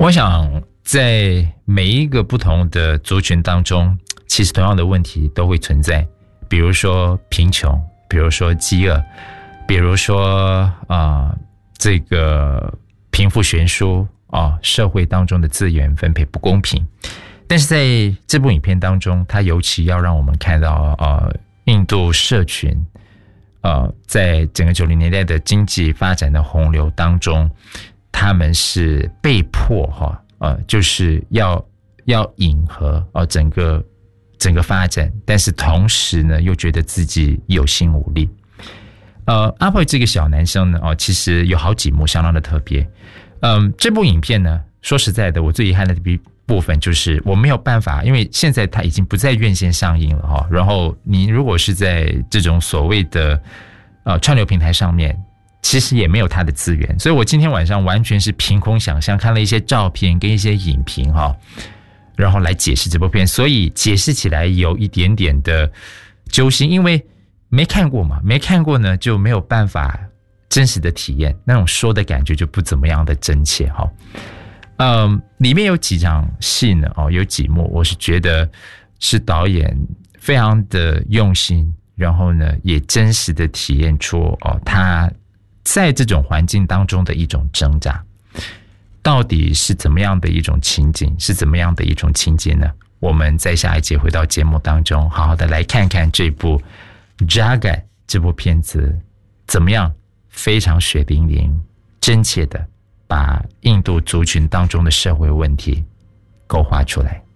我想在每一个不同的族群当中，其实同样的问题都会存在，比如说贫穷，比如说饥饿，比如说这个贫富悬殊社会当中的资源分配不公平。但是在这部影片当中，它尤其要让我们看到印度社群在整个90年代的经济发展的洪流当中，他们是被迫就是要迎合整个发展，但是同时呢又觉得自己有心无力。阿波这个小男生呢其实有好几幕相当的特别。这部影片呢，说实在的，我最遗憾的部分就是我没有办法，因为现在它已经不在院线上映了然后你如果是在这种所谓的串流平台上面，其实也没有它的资源，所以我今天晚上完全是凭空想象，看了一些照片跟一些影评然后来解释这部片，所以解释起来有一点点的揪心，因为没看过嘛，没看过呢就没有办法真实的体验，那种说的感觉就不怎么样的真切里面有几场戏呢有几幕我是觉得是导演非常的用心，然后呢也真实的体验出他在这种环境当中的一种挣扎，到底是怎么样的一种情景，是怎么样的一种情节呢？我们在下一节回到节目当中，好好的来看看这部 Jagat 这部片子怎么样非常血淋淋真切的把印度族群当中的社会问题勾画出来。